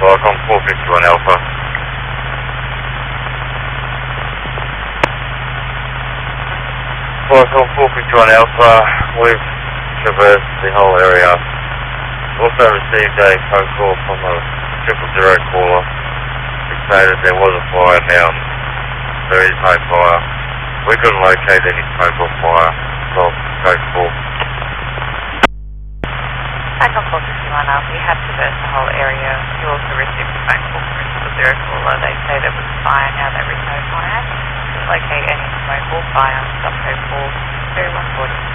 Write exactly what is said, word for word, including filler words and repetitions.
Welcome four fifty-one Alpha. Welcome four fifty-one Alpha, we've traversed the whole area. Also received a phone call from a triple zero caller who stated there was a fire now. There is no fire. We couldn't locate any smoke or fire, so code four. Back on four fifty-one Alpha, we have traversed the whole area. You also received a phone call from a triple zero caller. They say there was a fire, now there is no fire. Locate any smoke or fire, stop code four, zero one forty.